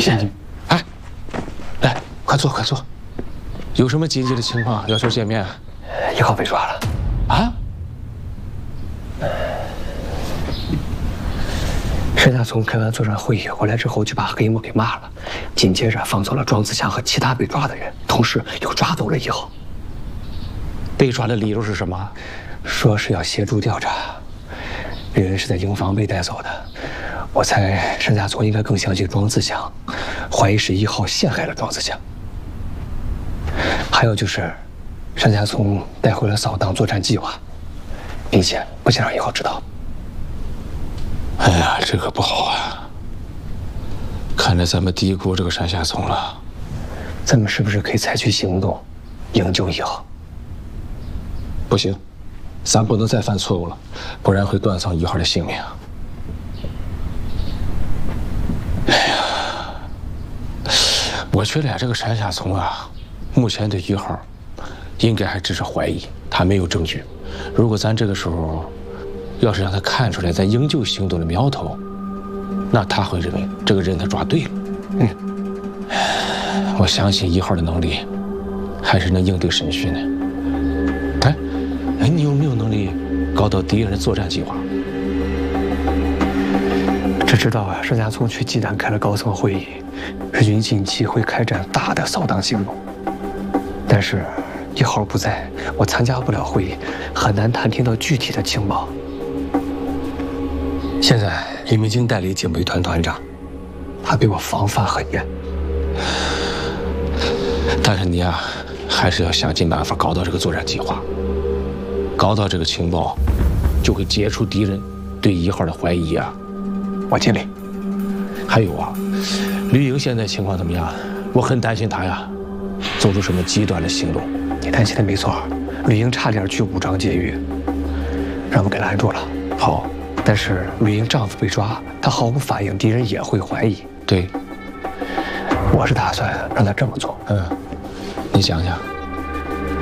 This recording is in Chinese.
谢。哎，来，快坐，快坐。有什么紧急的情况要求见面 ？1号被抓了。 啊？ 沈家聪开完作战会议回来之后，就把黑幕给骂了，紧接着放走了庄子强和其他被抓的人，同时又抓走了1号。 被抓的理由是什么？ 说是要协助调查。人是在营房被带走的，我猜沈家聪应该更相信庄子强，怀疑是1号陷害了庄子强。还有就是，沈家聪带回了扫荡作战计划，并且不想让1号知道。 哎呀，这可不好啊！看来咱们低估这个山下聪了。 咱们是不是可以采取行动，营救1号？ 不行，咱不能再犯错误了，不然会断送1号的性命。哎呀，我觉得呀，这个山下聪啊，目前对1号应该还只是怀疑，他没有证据。如果咱这个时候要是让他看出来咱营救行动的苗头，那他会认为这个人他抓对了。我相信1号的能力还是能应对审讯的。哎，你有没有能力搞到敌人的作战计划？ 只知道啊，沈家聪去济南开了高层会议，日军近期会开展大的扫荡行动。但是1号不在，我参加不了会议，很难探听到具体的情报。现在李明京代理警备团团长，他对我防范很严。 但是你啊，还是要想尽办法搞到这个作战计划。搞到这个情报，就会解除敌人对1号的怀疑啊！ 我尽力。 还有啊，吕英现在情况怎么样？我很担心他呀，做出什么极端的行动。 你担心的没错，吕英差点去武装劫狱，让我们给拦住了。 好， 但是吕英丈夫被抓，她毫无反应，敌人也会怀疑。 对， 我是打算让她这么做。 你想想。